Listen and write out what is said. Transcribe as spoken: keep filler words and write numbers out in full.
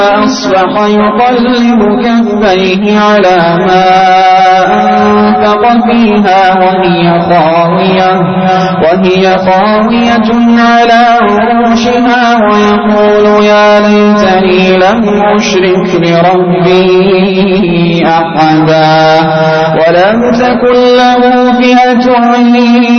أصبح يقلب كفيه على ما أنفق فيها وهي خاوية, وهي خاوية على عروشها ويقول يا ليتني لم أشرك بربي أحدا ولم تكن له فئة